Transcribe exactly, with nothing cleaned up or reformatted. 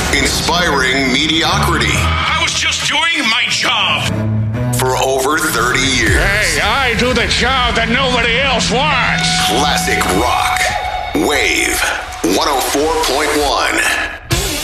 Inspiring mediocrity. I was just doing my job. For over thirty years. Hey, I do the job that nobody else wants. Classic rock. Wave one oh four point one.